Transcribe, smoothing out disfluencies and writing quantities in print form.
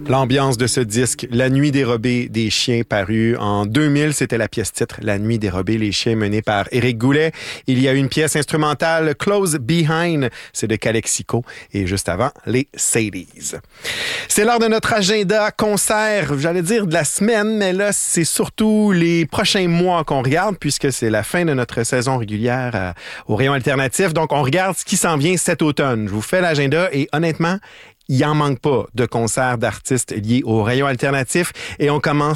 L'ambiance de ce disque, La nuit dérobée des chiens, paru en 2000, c'était la pièce titre La nuit dérobée les chiens, menée par Éric Goulet. Il y a une pièce instrumentale, Close Behind, c'est de Calexico, et juste avant, les Sadies. C'est l'heure de notre agenda concert, j'allais dire de la semaine, mais là, c'est surtout les prochains mois qu'on regarde, puisque c'est la fin de notre saison régulière au Rayon Alternatif. Donc, on regarde ce qui s'en vient cet automne. Je vous fais l'agenda et honnêtement, il en manque pas de concerts d'artistes liés au Rayon Alternatif. Et on commence